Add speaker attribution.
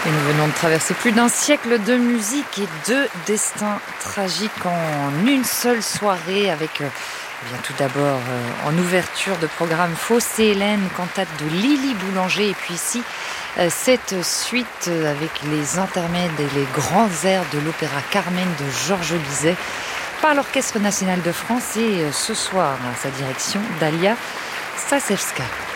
Speaker 1: Et nous venons de traverser plus d'un siècle de musique et deux destins tragiques en une seule soirée avec tout d'abord en ouverture de programme Faust et Hélène, cantate de Lily Boulanger, et puis ici cette suite avec les intermèdes et les grands airs de l'opéra Carmen de Georges Bizet par l'Orchestre national de France et ce soir à sa direction Dalia Stasevska.